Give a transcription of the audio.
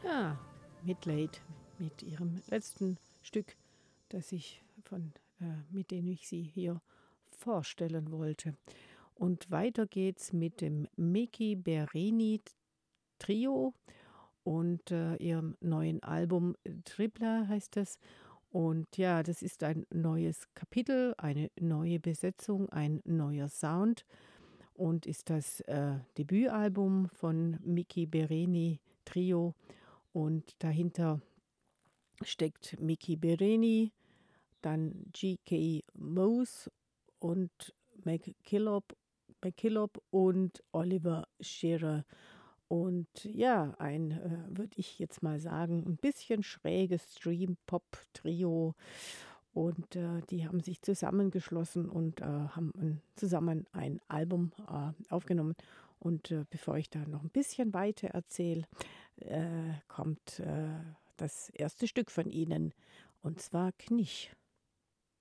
Ja, Midlade mit ihrem letzten Stück, mit dem ich sie hier vorstellen wollte. Und weiter geht's mit dem Miki Berini Trio und ihrem neuen Album Tripla heißt das. Und ja, das ist ein neues Kapitel, eine neue Besetzung, ein neuer Sound und ist das Debütalbum von Miki Berini Trio. Und dahinter steckt Miki Berini, dann G.K. Mose und McKillop und Oliver Scherer. Und ja, würde ich jetzt mal sagen, ein bisschen schräges Stream-Pop-Trio. Und die haben sich zusammengeschlossen und haben zusammen ein Album aufgenommen. Und bevor ich da noch ein bisschen weiter erzähle, kommt das erste Stück von ihnen, und zwar Knich.